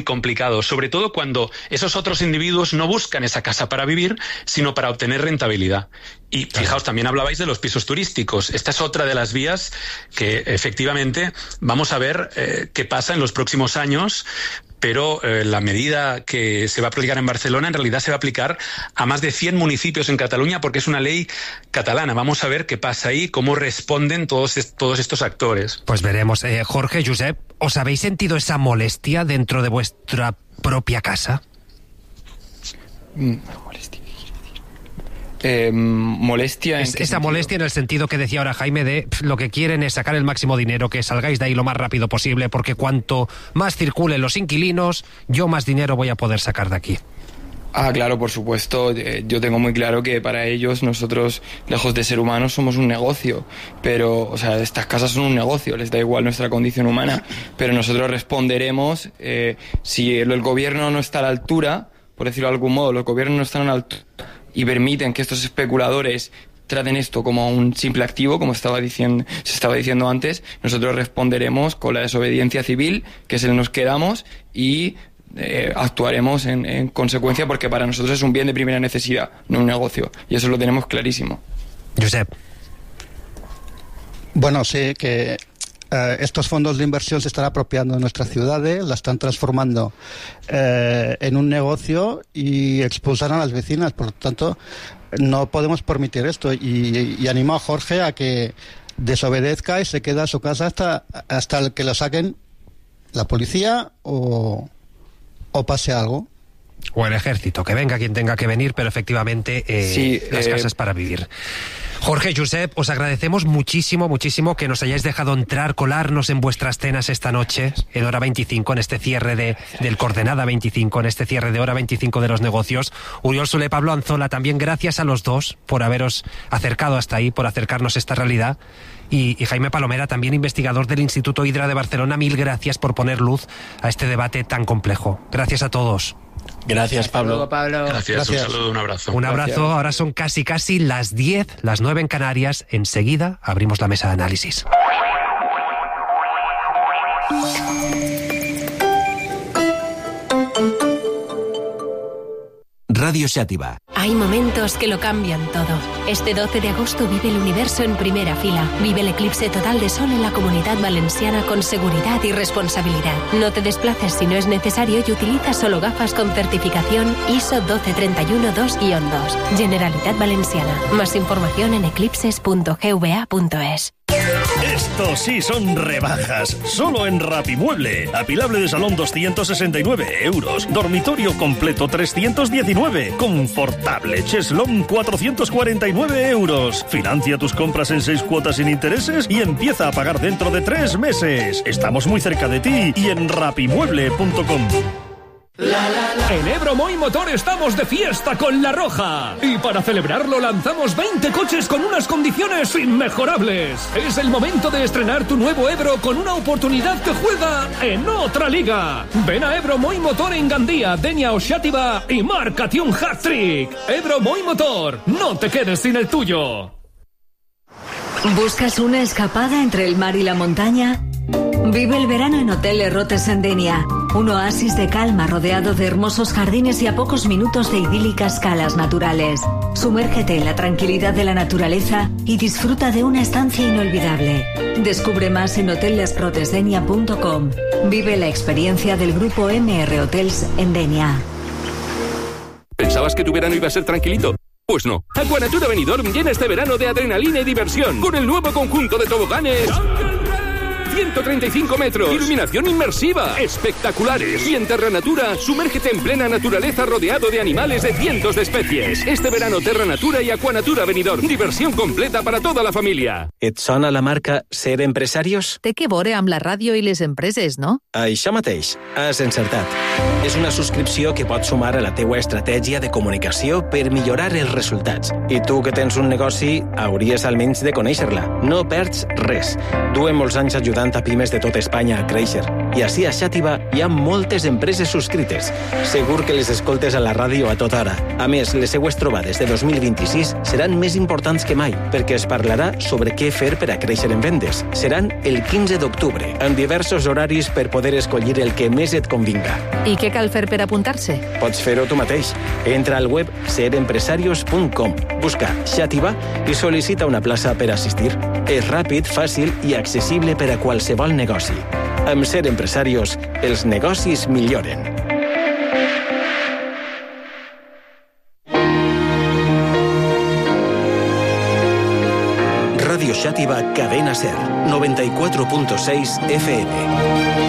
complicado, sobre todo cuando esos otros individuos no buscan esa casa para vivir, sino para obtener rentabilidad. Y fijaos, también hablabais de los pisos turísticos. Esta es otra de las vías que efectivamente vamos a ver qué pasa en los próximos años, pero la medida que se va a aplicar en Barcelona en realidad se va a aplicar a más de 100 municipios en Cataluña porque es una ley catalana. Vamos a ver qué pasa ahí, cómo responden todos estos actores. Pues veremos. Jorge, Josep, ¿os habéis sentido esa molestia dentro de vuestra propia casa? Molestia en esa molestia en el sentido que decía ahora Jaime de lo que quieren es sacar el máximo dinero, que salgáis de ahí lo más rápido posible, porque cuanto más circulen los inquilinos, yo más dinero voy a poder sacar de aquí. Claro, por supuesto. Yo tengo muy claro que para ellos, nosotros, lejos de ser humanos, somos un negocio. Pero, o sea, estas casas son un negocio, les da igual nuestra condición humana. Pero nosotros responderemos, si el gobierno no está a la altura, por decirlo de algún modo, los gobiernos no están a la altura y permiten que estos especuladores traten esto como un simple activo, como se estaba diciendo antes, nosotros responderemos con la desobediencia civil, que es el nos quedamos, y actuaremos en consecuencia, porque para nosotros es un bien de primera necesidad, no un negocio, y eso lo tenemos clarísimo. Josep. Bueno, sí, que estos fondos de inversión se están apropiando de nuestras ciudades, la están transformando en un negocio y expulsan a las vecinas. Por lo tanto, no podemos permitir esto. Y animo a Jorge a que desobedezca y se quede a su casa hasta que lo saquen la policía o pase algo. O el ejército, que venga quien tenga que venir, pero efectivamente las casas para vivir. Jorge, Josep, os agradecemos muchísimo, muchísimo que nos hayáis dejado entrar, colarnos en vuestras cenas esta noche, en Hora 25, en este cierre del Coordenada 25, en este cierre de Hora 25 de los negocios. Uriol Soler, Pablo Anzola, también gracias a los dos por haberos acercado hasta ahí, por acercarnos a esta realidad. Y Jaime Palomera, también investigador del Instituto Hidra de Barcelona, mil gracias por poner luz a este debate tan complejo. Gracias a todos. Gracias, Pablo. Gracias, un saludo, un abrazo. Un abrazo. Gracias. Ahora son casi las 10, las 9 en Canarias. Enseguida abrimos la mesa de análisis. Radio Xàtiva. Hay momentos que lo cambian todo. Este 12 de agosto vive el universo en primera fila. Vive el eclipse total de sol en la Comunidad Valenciana con seguridad y responsabilidad. No te desplaces si no es necesario y utiliza solo gafas con certificación ISO 12312-2. Generalitat Valenciana. Más información en eclipses.gva.es. Estos sí son rebajas, solo en Rapimueble. Apilable de salón 269 euros, dormitorio completo 319, confortable cheslón 449 euros. Financia tus compras en 6 cuotas sin intereses y empieza a pagar dentro de 3 meses. Estamos muy cerca de ti y en rapimueble.com. En Ebro Moy Motor estamos de fiesta con La Roja. Y para celebrarlo lanzamos 20 coches con unas condiciones inmejorables. Es el momento de estrenar tu nuevo Ebro con una oportunidad que juega en otra liga. Ven a Ebro Moy Motor en Gandía, Denia o Xàtiva y márcate un hat-trick. Ebro Moy Motor, no te quedes sin el tuyo. ¿Buscas una escapada entre el mar y la montaña? Vive el verano en Hotel Errotes en Denia, un oasis de calma rodeado de hermosos jardines y a pocos minutos de idílicas calas naturales. Sumérgete en la tranquilidad de la naturaleza y disfruta de una estancia inolvidable. Descubre más en hotelesrotesdenia.com. Vive la experiencia del grupo MR Hotels en Denia. ¿Pensabas que tu verano iba a ser tranquilito? Pues no. Aquanatura Benidorm llena este verano de adrenalina y diversión con el nuevo conjunto de toboganes 135 metros, iluminación inmersiva, espectaculares. Y en Terra Natura, sumérgete en plena naturaleza rodeado de animales de cientos de especies. Este verano Terra Natura y Aquanatura Benidorm. Diversión completa para toda la família. Et sona la marca Ser Empresarios? Té que veure amb la ràdio i les empreses, no? Això mateix, has encertat. És una subscripció que pots sumar a la teua estratègia de comunicació per millorar els resultats. I tu que tens un negoci, hauries almenys de conèixer-la. No perds res. Duem molts anys ajudant ajudant a pimes de tot Espanya a créixer. I així a Xàtiva hi ha moltes empreses subscrites. Segur que les escoltes a la ràdio a tota hora. A més, les seues trobades de 2026 seran més importants que mai, perquè es parlarà sobre què fer per a créixer en vendes. Seran el 15 d'octubre, en diversos horaris per poder escollir el que més et convinga. I què cal fer per apuntar-se? Pots fer-ho tu mateix. Entra al web serempresarios.com, busca Xàtiva i sol·licita una plaça per assistir. És ràpid, fàcil i accessible per a qualsevol negoci. Amb Ser Empresarios, els negocis milloren. Ràdio Xàtiva, Cadena Ser, 94.6 FM.